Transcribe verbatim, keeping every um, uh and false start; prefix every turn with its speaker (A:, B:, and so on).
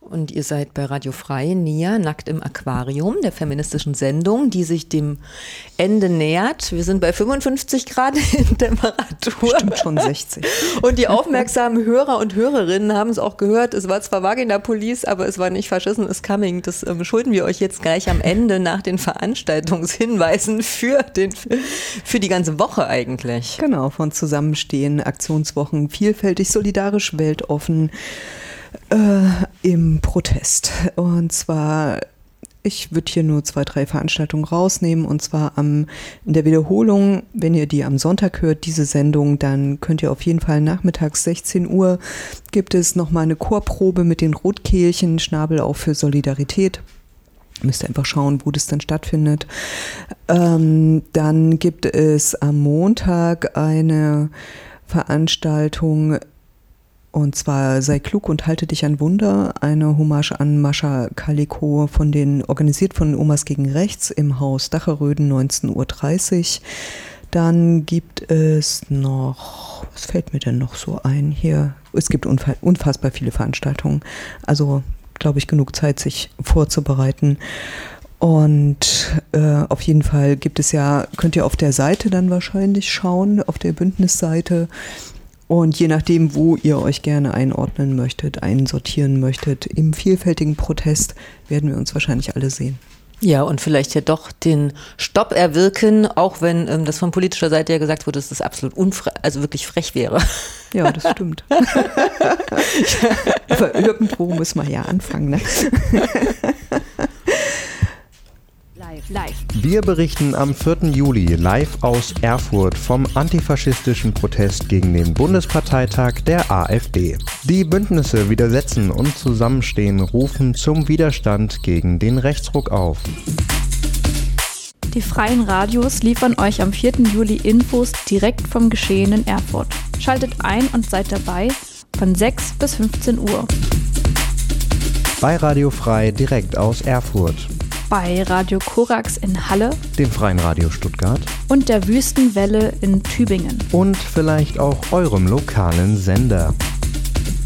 A: Und ihr seid bei Radio Frei, Nia, Nackt im Aquarium, der feministischen Sendung, die sich dem Ende nähert. Wir sind bei fünfundfünfzig Grad in Temperatur.
B: Stimmt schon sechzig.
A: Und die aufmerksamen Hörer und Hörerinnen haben es auch gehört. Es war zwar Vagina Police, aber es war nicht Faschism is Coming. Das ähm, schulden wir euch jetzt gleich am Ende nach den Veranstaltungshinweisen für, den, für die ganze Woche eigentlich.
B: Genau, von Zusammenstehen, Aktionswochen, vielfältig, solidarisch, weltoffen. Äh, im Protest. Und zwar, ich würde hier nur zwei, drei Veranstaltungen rausnehmen. Und zwar am, in der Wiederholung, wenn ihr die am Sonntag hört, diese Sendung, dann könnt ihr auf jeden Fall nachmittags sechzehn Uhr gibt es nochmal eine Chorprobe mit den Rotkehlchen, Schnabel auch für Solidarität. Müsst ihr einfach schauen, wo das dann stattfindet. Ähm, dann gibt es am Montag eine Veranstaltung, und zwar Sei klug und halte dich an Wunder, eine Hommage an Mascha Kalikow, von den, organisiert von Omas gegen Rechts im Haus Dacheröden, neunzehn Uhr dreißig. Dann gibt es noch, was fällt mir denn noch so ein hier? Es gibt unfassbar viele Veranstaltungen, also glaube ich genug Zeit, sich vorzubereiten. Und äh, auf jeden Fall gibt es ja, könnt ihr auf der Seite dann wahrscheinlich schauen, auf der Bündnisseite. Und je nachdem, wo ihr euch gerne einordnen möchtet, einsortieren möchtet, im vielfältigen Protest werden wir uns wahrscheinlich alle sehen.
A: Ja, und vielleicht ja doch den Stopp erwirken, auch wenn ähm, das von politischer Seite ja gesagt wurde, dass das absolut unfrei, also wirklich frech wäre.
B: Ja, das stimmt. Aber irgendwo muss man ja anfangen, ne?
C: Live. Wir berichten am vierten Juli live aus Erfurt vom antifaschistischen Protest gegen den Bundesparteitag der AfD. Die Bündnisse Widersetzen und Zusammenstehen rufen zum Widerstand gegen den Rechtsruck auf.
D: Die freien Radios liefern euch am vierten Juli Infos direkt vom Geschehen in Erfurt. Schaltet ein und seid dabei von sechs bis fünfzehn Uhr.
C: Bei Radio Frei direkt aus Erfurt.
D: Bei Radio Korax in Halle,
C: dem Freien Radio Stuttgart
D: und der Wüstenwelle in Tübingen.
C: Und vielleicht auch eurem lokalen Sender.